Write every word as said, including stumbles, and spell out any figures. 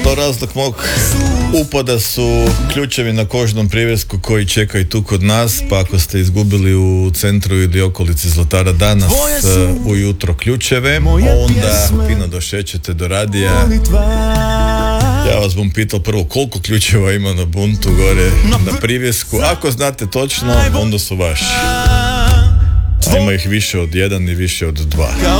No, razlog mog upada su ključevi na kožnom privjesku koji čekaju tu kod nas, pa ako ste izgubili u centru ili okolici Zlatara danas uh, ujutro ključeve, onda fino došećete do radija. Ja vas bom pitao prvo koliko ključeva ima na buntu gore na privjesku. Ako znate točno, onda su vaši. A ima ih više od jedan i više od dva.